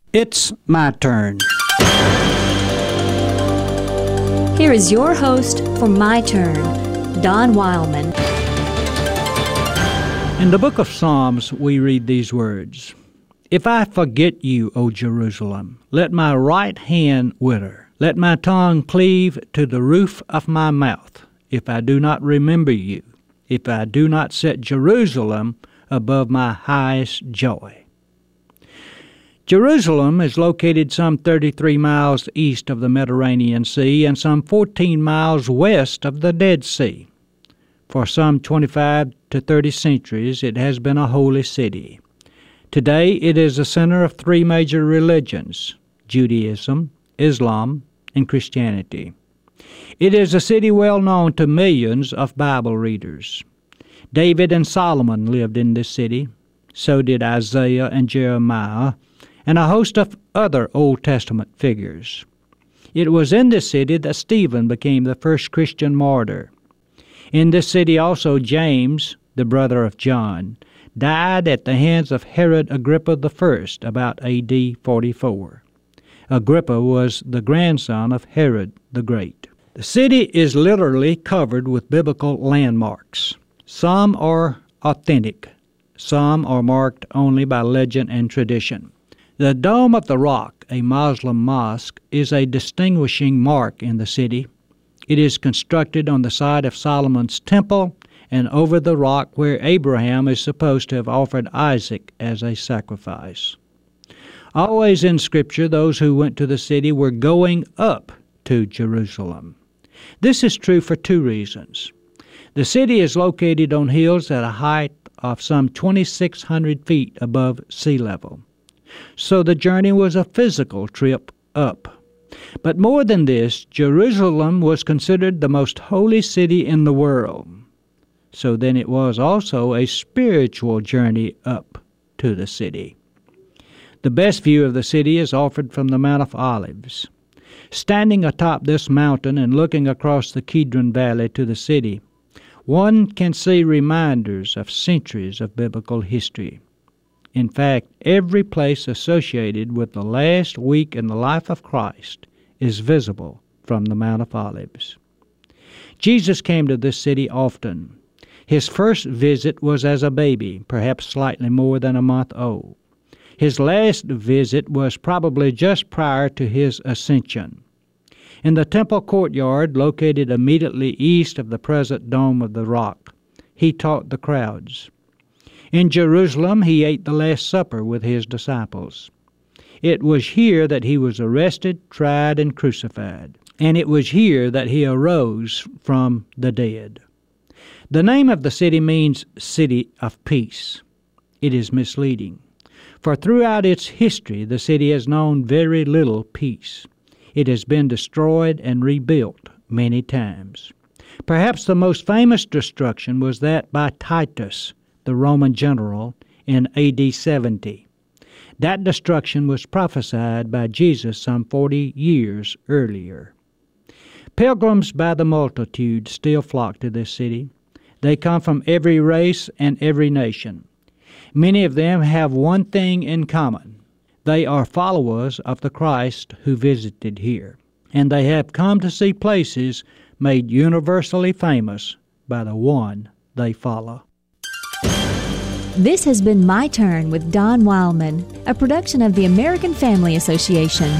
It's my turn. Here is your host for My Turn, Don Wildman. In the book of Psalms, we read these words, "If I forget you, O Jerusalem, let my right hand wither. Let my tongue cleave to the roof of my mouth, if I do not remember you, if I do not set Jerusalem above my highest joy." Jerusalem is located some 33 miles east of the Mediterranean Sea and some 14 miles west of the Dead Sea. For some 25 to 30 centuries, it has been a holy city. Today, it is the center of three major religions, Judaism, Islam, and Christianity. It is a city well known to millions of Bible readers. David and Solomon lived in this city. So did Isaiah and Jeremiah, and a host of other Old Testament figures. It was in this city that Stephen became the first Christian martyr. In this city also James, the brother of John, died at the hands of Herod Agrippa I about A.D. 44. Agrippa was the grandson of Herod the Great. The city is literally covered with biblical landmarks. Some are authentic. Some are marked only by legend and tradition. The Dome of the Rock, a Muslim mosque, is a distinguishing mark in the city. It is constructed on the site of Solomon's temple and over the rock where Abraham is supposed to have offered Isaac as a sacrifice. Always in Scripture, those who went to the city were going up to Jerusalem. This is true for two reasons. The city is located on hills at a height of some 2,600 feet above sea level. So the journey was a physical trip up. But more than this, Jerusalem was considered the most holy city in the world. So then it was also a spiritual journey up to the city. The best view of the city is offered from the Mount of Olives. Standing atop this mountain and looking across the Kidron Valley to the city, one can see reminders of centuries of biblical history. In fact, every place associated with the last week in the life of Christ is visible from the Mount of Olives. Jesus came to this city often. His first visit was as a baby, perhaps slightly more than a month old. His last visit was probably just prior to his ascension. In the temple courtyard, located immediately east of the present Dome of the Rock, he taught the crowds. In Jerusalem, he ate the Last Supper with his disciples. It was here that he was arrested, tried, and crucified. And it was here that he arose from the dead. The name of the city means City of Peace. It is misleading, for throughout its history the city has known very little peace. It has been destroyed and rebuilt many times. Perhaps the most famous destruction was that by Titus, the Roman general, in A.D. 70. That destruction was prophesied by Jesus some 40 years earlier. Pilgrims by the multitude still flock to this city. They come from every race and every nation. Many of them have one thing in common. They are followers of the Christ who visited here, and they have come to see places made universally famous by the one they follow. This has been My Turn with Don Wildman, a production of the American Family Association.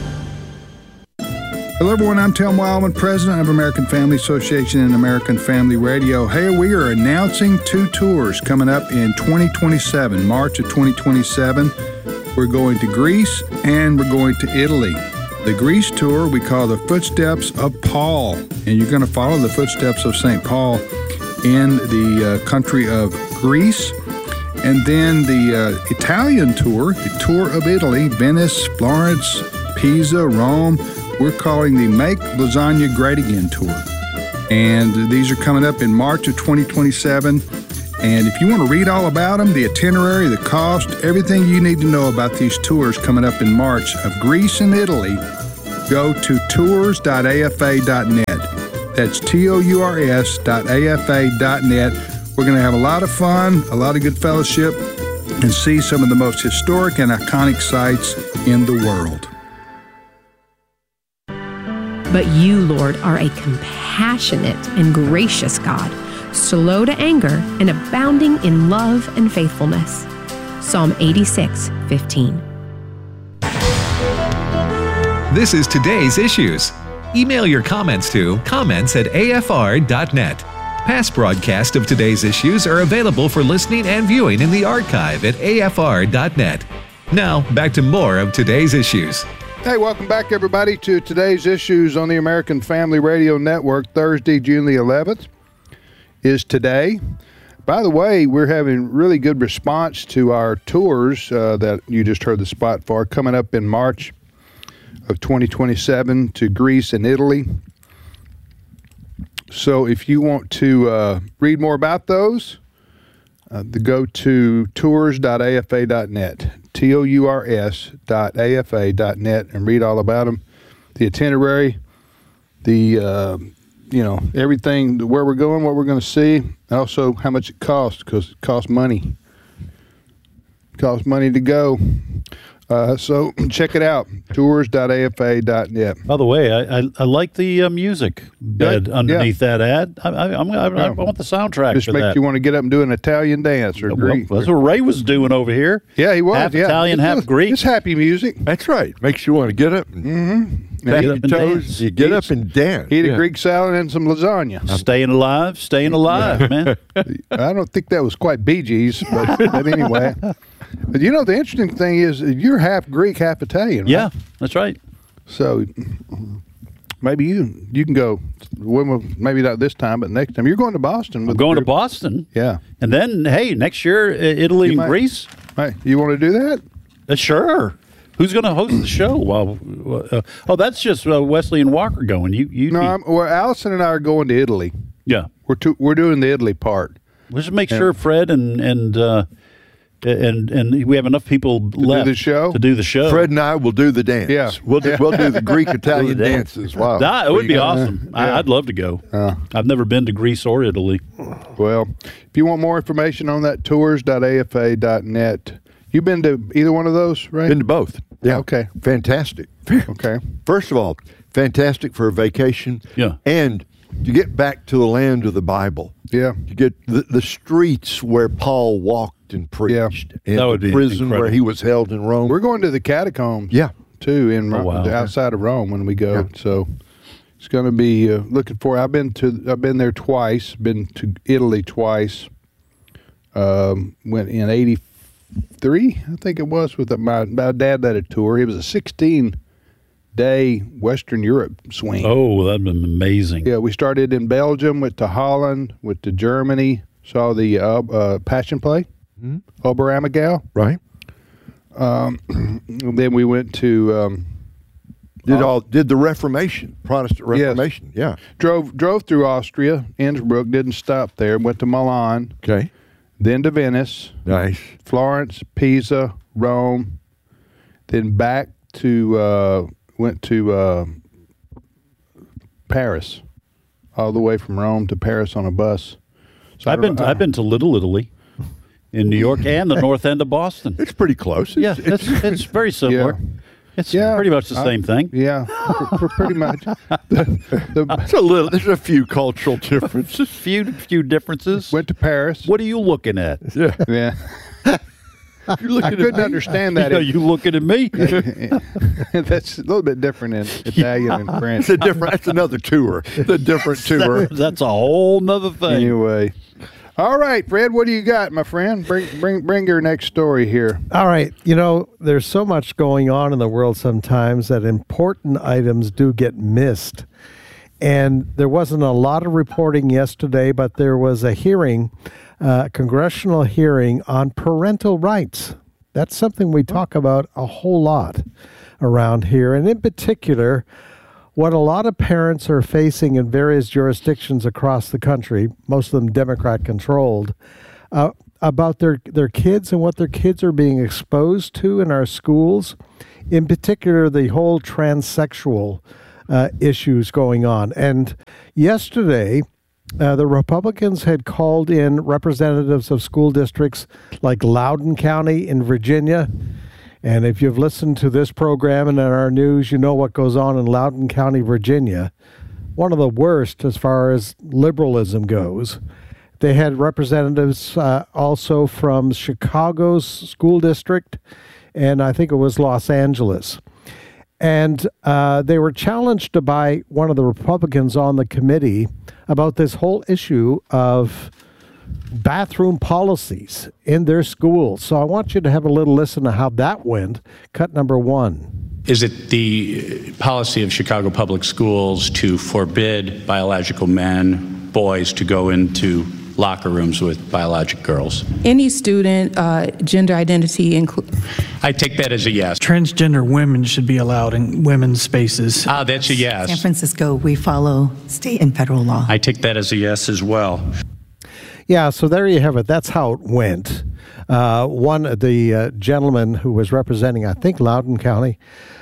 Hello, everyone. I'm Tom Wildman, president of American Family Association and American Family Radio. Hey, we are announcing two tours coming up in 2027, March of 2027. We're going to Greece and we're going to Italy. The Greece tour we call the Footsteps of Paul, and you're going to follow the footsteps of St. Paul in the country of Greece. And then the Italian tour, the Tour of Italy, Venice, Florence, Pisa, Rome. We're calling the Make Lasagna Great Again tour. And these are coming up in March of 2027. And if you want to read all about them, the itinerary, the cost, everything you need to know about these tours coming up in March of Greece and Italy, go to tours.afa.net. That's tours.afa.net. We're going to have a lot of fun, a lot of good fellowship, and see some of the most historic and iconic sites in the world. But you, Lord, are a compassionate and gracious God, slow to anger and abounding in love and faithfulness. Psalm 86:15. This is Today's Issues. Email your comments to comments@afr.net. Past broadcasts of Today's Issues are available for listening and viewing in the archive at afr.net. Now, back to more of Today's Issues. Hey, welcome back, everybody, to Today's Issues on the American Family Radio Network. Thursday, June the 11th is today. By the way, we're having really good response to our tours that you just heard the spot for, coming up in March of 2027 to Greece and Italy. So if you want to read more about those, go to tours.afa.net, tours.afa.net, and read all about them. The itinerary, the everything, where we're going, what we're going to see, also how much it costs, because it costs money. It costs money to go. So check it out, tours.afa.net. By the way, I like the music bed underneath that ad. I want the soundtrack Just for make that. you want to get up and do an Italian dance or Greek. Well, that's what Ray was doing over here. Yeah, he was. Half Italian, half Greek. It's happy music. That's right. Makes you want to get up and back your toes. You get up and dance. Eat a Greek salad and some lasagna. Staying alive, man. I don't think that was quite Bee Gees, but anyway. But the interesting thing is you're half Greek, half Italian, right? Yeah, that's right. So maybe you can go. Well, maybe not this time, but next time. You're going to Boston. I'm going to Boston. Yeah. And then, hey, next year, Italy and Greece. Hey, you want to do that? Sure. Who's going to host the show? Well, that's just Wesley and Walker going. Well, Allison and I are going to Italy. Yeah. We're doing the Italy part. Let's make sure Fred and we have enough people left do the show? to do the show. Fred and I will do the dance. Yeah. We'll do the Greek Italian dances. Wow. It would be awesome. I'd love to go. I've never been to Greece or Italy. Well, if you want more information on that, tours.afa.net. You've been to either one of those, right? Been to both. Yeah. Okay. Fantastic. Okay. First of all, fantastic for a vacation. Yeah. And to get back to the land of the Bible. Yeah. To get the streets where Paul walked and preached. Yeah. And That would the be prison incredible. where he was held in Rome. We're going to the catacombs. Yeah. Too, in wow. outside of Rome when we go. Yeah. So it's going to be looking for. I've been there twice. Been to Italy twice. Went in '83, I think it was, with my dad led a tour. It was a 16-day Western Europe swing. Oh, that'd been amazing. Yeah, we started in Belgium, went to Holland, went to Germany, saw the Passion Play, Oberammergau. Right. Then we went to Did the Reformation, Protestant Reformation. Yes. Yeah. Drove through Austria, Innsbruck, didn't stop there, went to Milan, Okay. then to Venice, Nice. Florence, Pisa, Rome, then back to went to Paris, all the way from Rome to Paris on a bus. So I've been to Little Italy in New York and the north end of Boston. It's pretty close. It's very similar. Yeah. It's Yeah, pretty much the same thing. Yeah, pretty much. There's a few cultural differences. Few differences. Went to Paris. What are you looking at? Yeah. I couldn't understand that. You looking at me? That's a little bit different in Italian and French. That's another tour. The different tour. That's a whole nother thing. Anyway. All right, Fred, what do you got, my friend? Bring your next story here. All right. There's so much going on in the world sometimes that important items do get missed. And there wasn't a lot of reporting yesterday, but there was a hearing, congressional hearing on parental rights. That's something we talk about a whole lot around here. And in particular, what a lot of parents are facing in various jurisdictions across the country, most of them Democrat-controlled, about their kids and what their kids are being exposed to in our schools, in particular the whole transsexual issues going on. And yesterday, The Republicans had called in representatives of school districts like Loudoun County in Virginia. And if you've listened to this program and in our news, you know what goes on in Loudoun County, Virginia. One of the worst as far as liberalism goes. They had representatives also from Chicago's school district, and I think it was Los Angeles. And they were challenged by one of the Republicans on the committee about this whole issue of bathroom policies in their schools. So I want you to have a little listen to how that went. Cut number 1. Is it the policy of Chicago Public Schools to forbid biological men, boys, to go into locker rooms with biologic girls? Any student, gender identity I take that as a yes. Transgender women should be allowed in women's spaces. That's a yes. San Francisco, we follow state and federal law. I take that as a yes as well. Yeah, so there you have it. That's how it went. One of the gentlemen who was representing, I think, Loudoun County,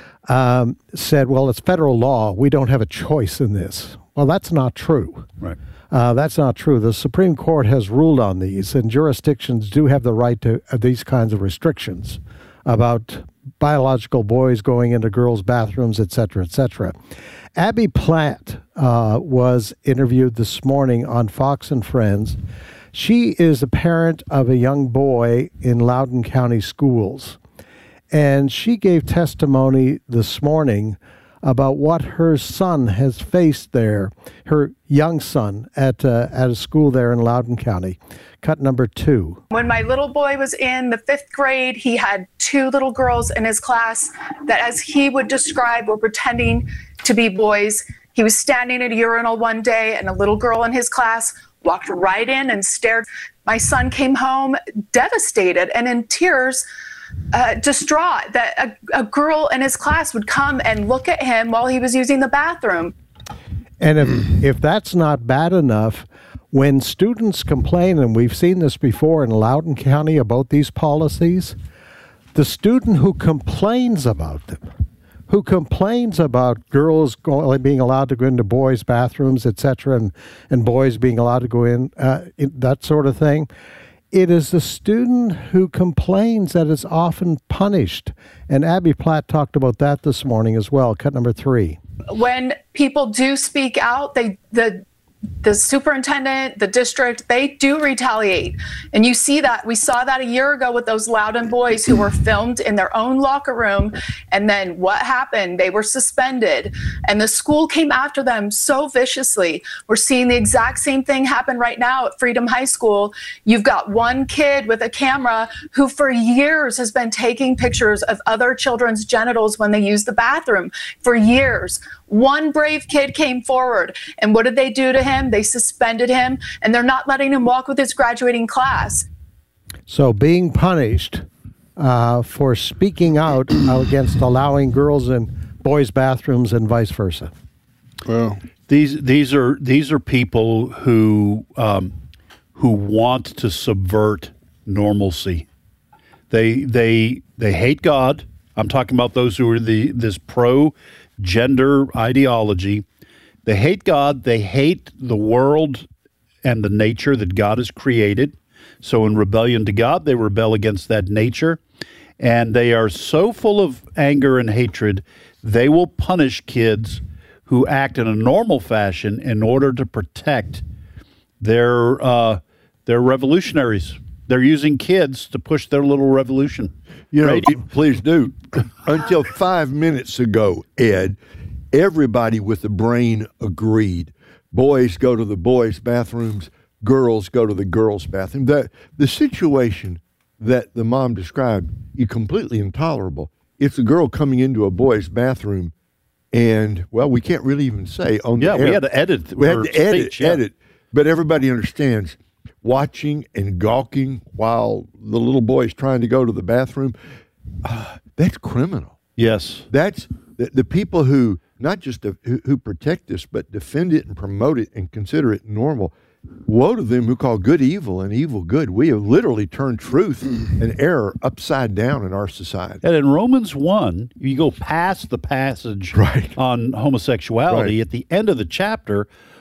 said, well, it's federal law. We don't have a choice in this. Well, that's not true. Right. That's not true. The Supreme Court has ruled on these, and jurisdictions do have the right to these kinds of restrictions about biological boys going into girls' bathrooms, et cetera, et cetera. Abby Platt was interviewed this morning on Fox and Friends. She is a parent of a young boy in Loudoun County schools, and she gave testimony this morning about what her son has faced there, her young son at a school there in Loudoun County. Cut number 2. When my little boy was in the 5th grade, he had 2 little girls in his class that, as he would describe, were pretending to be boys. He was standing at a urinal one day, and a little girl in his class walked right in and stared. My son came home devastated and in tears, distraught that a girl in his class would come and look at him while he was using the bathroom. And if that's not bad enough, when students complain, and we've seen this before in Loudoun County about these policies, the student who complains about them, who complains about girls being allowed to go into boys' bathrooms, etc., and boys being allowed to go in, that sort of thing, it is the student who complains that is often punished. And Abby Platt talked about that this morning as well. Cut number 3. When people do speak out, the superintendent, the district, they do retaliate. And you see that. We saw that a year ago with those Loudoun boys who were filmed in their own locker room. And then what happened? They were suspended. And the school came after them so viciously. We're seeing the exact same thing happen right now at Freedom High School. You've got one kid with a camera who for years has been taking pictures of other children's genitals when they use the bathroom. For years. One brave kid came forward, and what did they do to him? They suspended him, and they're not letting him walk with his graduating class. So being punished for speaking out against allowing girls in boys' bathrooms and vice versa. Well, these are people who want to subvert normalcy. They hate God. I'm talking about those who are this pro-gender ideology. They hate God. They hate the world and the nature that God has created. So in rebellion to God, they rebel against that nature. And they are so full of anger and hatred, they will punish kids who act in a normal fashion in order to protect their revolutionaries. They're using kids to push their little revolution. You know, please do. Until 5 minutes ago, Ed, everybody with a brain agreed. Boys go to the boys' bathrooms, girls go to the girls' bathroom. The situation that the mom described is completely intolerable. It's a girl coming into a boy's bathroom, and, well, we can't really even say on the air. We had to edit. We had to edit. But everybody understands. Watching and gawking while the little boy is trying to go to the bathroom, that's criminal. Yes. That's the people who not just who protect this, but defend it and promote it and consider it normal. Woe to them who call good evil and evil good. We have literally turned truth and error upside down in our society. And in Romans 1, you go past the passage on homosexuality. Right. At the end of the chapter,